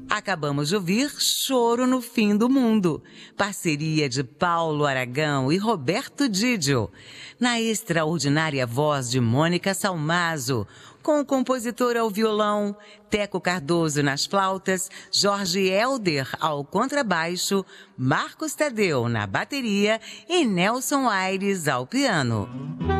Acabamos de ouvir Choro no Fim do Mundo, parceria de Paulo Aragão e Roberto Didio, na extraordinária voz de Mônica Salmazo, com o compositor ao violão, Teco Cardoso nas flautas, Jorge Helder ao contrabaixo, Marcos Tadeu na bateria e Nelson Aires ao piano.